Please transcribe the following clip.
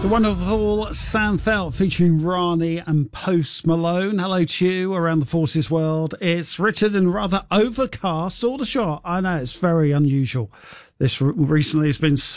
The wonderful Sam Feldt featuring Rani and Post Malone. Hello to you around the Forces world. It's Richard and rather overcast all the shot. I know it's very unusual. This recently has been